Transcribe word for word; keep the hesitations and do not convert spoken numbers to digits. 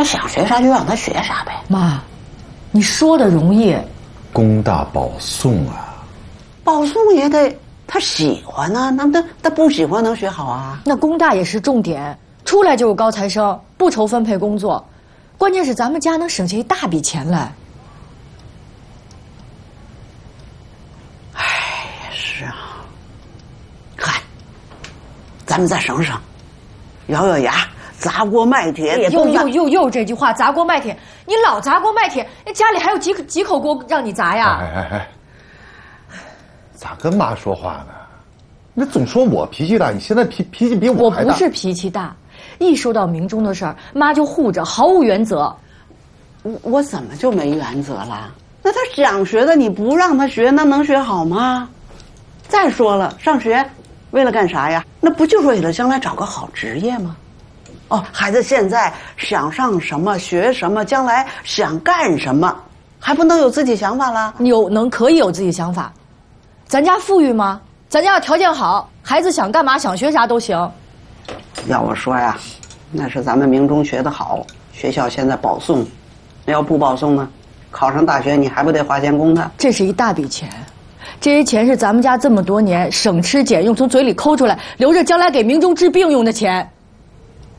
他想学啥就让他学啥呗。 妈，你说的容易， 工大保送啊， 保送也得他喜欢呢、啊，那他他不喜欢能学好啊？ 那工大也是重点，出来就是高材生，不愁分配工作，关键是咱们家能省下一大笔钱来。 哎，也是啊。嗨，咱们再省省，咬咬牙。砸锅卖铁也又又又又这句话，砸锅卖铁，你老砸锅卖铁，那家里还有几口几口锅让你砸呀？ 哎哎哎，咋跟妈说话呢？你总说我脾气大，你现在脾脾气比我还大。 我不是脾气大，一说到明中的事儿，妈就护着，毫无原则。 我我怎么就没原则了？那他想学的你不让他学，那能学好吗？再说了，上学为了干啥呀？那不就是为了将来找个好职业吗？哦，孩子现在想上什么学什么，将来想干什么，还不能有自己想法了？ 有能可以有自己想法，咱家富裕吗？咱家要条件好，孩子想干嘛想学啥都行。 要我说呀，那是咱们明中学得好，学校现在保送，那要不保送呢，考上大学你还不得花钱供他？ 这是一大笔钱，这些钱是咱们家这么多年省吃俭用从嘴里抠出来，留着将来给明中治病用的钱。